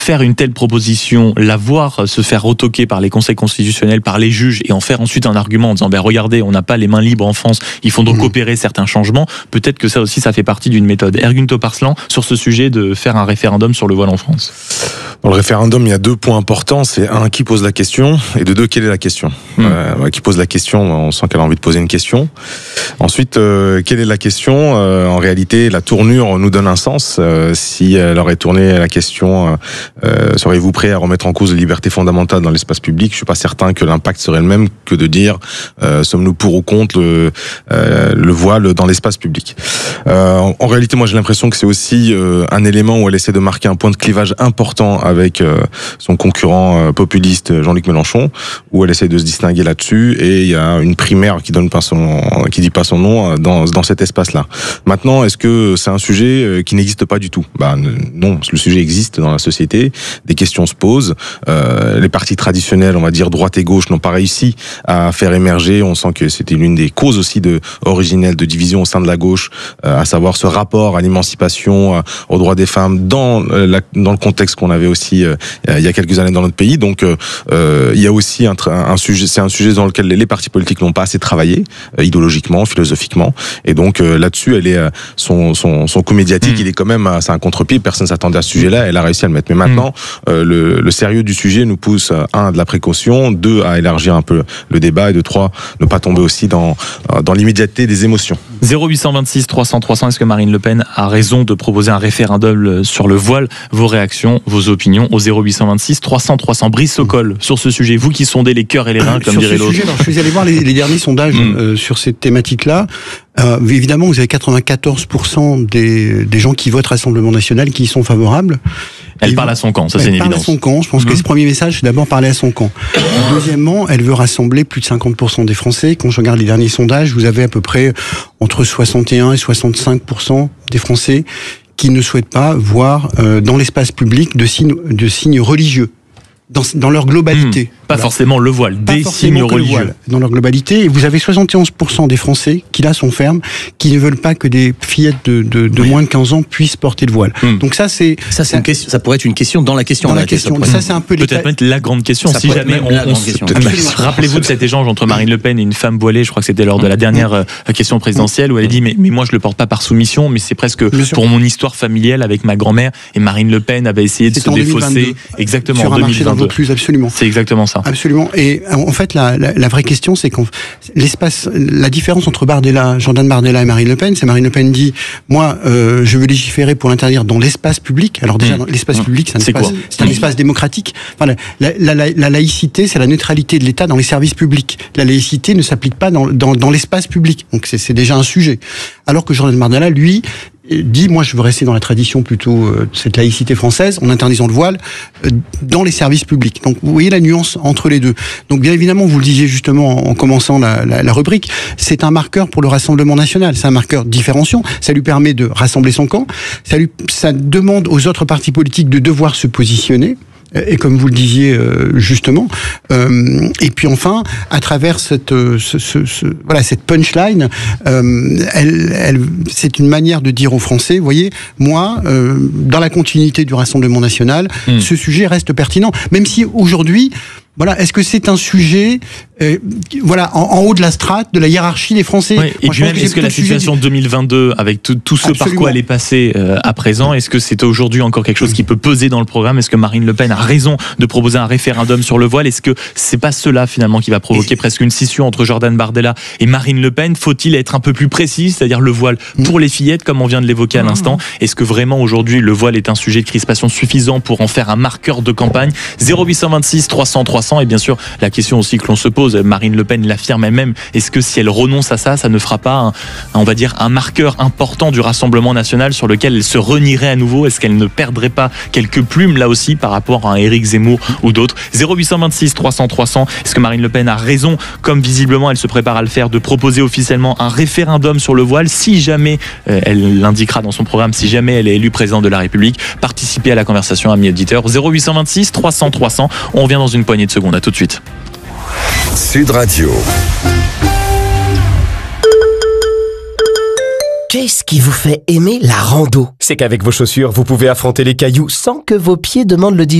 faire une telle proposition, la voir se faire retoquer par les conseils constitutionnels, par les juges, et en faire ensuite un argument en disant regardez, on n'a pas les mains libres en France, il faut donc opérer certains changements, peut-être que ça aussi, ça fait partie d'une méthode. Ergun Toparslan, sur ce sujet de faire un référendum sur le voile en France. Dans le référendum, il y a 2 points importants. C'est 1, qui pose la question, et de 2, quelle est la question. Qui pose la question, on sent qu'elle a envie de poser une question. Ensuite, quelle est la question ? En réalité, la tournure nous donne un sens. Si elle aurait tourné la question, seriez-vous prêt à remettre en cause les libertés fondamentales dans l'espace public ? Je suis pas certain que l'impact serait le même que de dire sommes-nous pour ou contre le voile dans l'espace public. En réalité, moi j'ai l'impression que c'est aussi un élément où elle essaie de marquer un point de clivage important avec son concurrent populiste Jean-Luc Mélenchon, où elle essaie de se distinguer là-dessus, et il y a une primaire qui dit pas son nom dans cet espace-là. Maintenant, est-ce que c'est un sujet qui n'existe pas du tout ? Non, le sujet existe dans la société, des questions se posent, les partis traditionnels, on va dire droite et gauche, n'ont pas réussi à faire émerger, on sent que c'était l'une des causes aussi originelles de division au sein de la gauche, à savoir ce rapport à l'émancipation, aux droits des femmes dans le contexte qu'on avait aussi il y a quelques années dans notre pays. Donc il y a aussi un sujet, c'est un sujet dans lequel les partis politiques n'ont pas assez travaillé, idéologiquement, philosophiquement, et donc là-dessus, elle est son coup médiatique, il est quand même, c'est un contre-pied, personne s'attendait à ce sujet-là, elle a réussi à le mettre. Mais maintenant, le sérieux du sujet nous pousse, 1, de la précaution, 2, à élargir un peu le débat, et 3, ne pas tomber aussi dans l'immédiateté des émotions. 0826 300 300, est-ce que Marine Le Pen a raison de proposer un référendum sur le voile ? Vos réactions, vos opinions au 0826 300 300. Brice Sokol, sur ce sujet, vous qui sondez les cœurs et les reins, comme dirait l'autre. Je suis allé voir les derniers sondages sur cette thématique-là. Évidemment, vous avez 94% des gens qui votent Rassemblement National qui y sont favorables. Elle parle à son camp, ça c'est une évidence. Elle parle à son camp, je pense que ce premier message, c'est d'abord parler à son camp. Deuxièmement, elle veut rassembler plus de 50% des Français. Quand je regarde les derniers sondages, vous avez à peu près entre 61 et 65% des Français qui ne souhaitent pas voir dans l'espace public de signes religieux. Dans leur globalité. Pas forcément le voile, des signes religieux. Dans leur globalité. Et vous avez 71% des Français qui là sont fermes, qui ne veulent pas que des fillettes de moins de 15 ans puissent porter le voile. Donc ça c'est une question, ça pourrait être une question dans la question. Dans la question. Ça c'est un peu peut-être même la grande question. Si jamais rappelez-vous de cet échange entre Marine Le Pen et une femme voilée, je crois que c'était lors de la dernière question présidentielle, où elle a dit mais moi je le porte pas par soumission, mais c'est presque pour mon histoire familiale avec ma grand-mère, et Marine Le Pen avait essayé de se défausser exactement en 2022. Absolument. C'est exactement ça. Absolument. Et en fait, la vraie question, c'est qu'en l'espace, la différence entre Jordan Bardella et Marine Le Pen, c'est Marine Le Pen dit, moi, je veux légiférer pour l'interdire dans l'espace public. Alors déjà, l'espace public, c'est un espace démocratique. Enfin, la laïcité, c'est la neutralité de l'État dans les services publics. La laïcité ne s'applique pas dans l'espace public. Donc c'est déjà un sujet. Alors que Jordan Bardella, lui, dit, moi je veux rester dans la tradition plutôt de cette laïcité française, en interdisant le voile dans les services publics. Donc vous voyez la nuance entre les deux. Donc bien évidemment, vous le disiez justement en commençant la rubrique, c'est un marqueur pour le Rassemblement National, c'est un marqueur différenciant, ça lui permet de rassembler son camp, ça demande aux autres partis politiques de devoir se positionner. Et comme vous le disiez justement, et puis enfin, à travers cette punchline, c'est une manière de dire aux Français, vous voyez, moi, dans la continuité du Rassemblement National, ce sujet reste pertinent, même si aujourd'hui, voilà, est-ce que c'est un sujet, en haut de la strate, de la hiérarchie des Français? Oui, et puis même, est-ce que la situation 2022, avec tout ce par quoi elle est passée à présent, est-ce que c'est aujourd'hui encore quelque chose qui peut peser dans le programme? Est-ce que Marine Le Pen a raison de proposer un référendum sur le voile? Est-ce que c'est pas cela finalement qui va provoquer presque une scission entre Jordan Bardella et Marine Le Pen? Faut-il être un peu plus précis, c'est-à-dire le voile pour les fillettes, comme on vient de l'évoquer à l'instant? Est-ce que vraiment aujourd'hui le voile est un sujet de crispation suffisant pour en faire un marqueur de campagne? 0826 300 300. Et bien sûr, la question aussi que l'on se pose, Marine Le Pen l'affirme elle-même, est-ce que si elle renonce à ça, ça ne fera pas un marqueur important du Rassemblement National sur lequel elle se renierait à nouveau? Est-ce qu'elle ne perdrait pas quelques plumes là aussi par rapport à Éric Zemmour ou d'autres? 0826 300 300. Est-ce que Marine Le Pen a raison, comme visiblement elle se prépare à le faire, de proposer officiellement un référedum sur le voile si jamais elle l'indiquera dans son programme, si jamais elle est élue présidente de la République? Participez à la conversation, amis auditeurs. 0826 300 300. On revient dans une poignée de secondes. À tout de suite. Sud Radio. Qu'est-ce qui vous fait aimer la rando? C'est qu'avec vos chaussures, vous pouvez affronter les cailloux sans que vos pieds demandent le divan.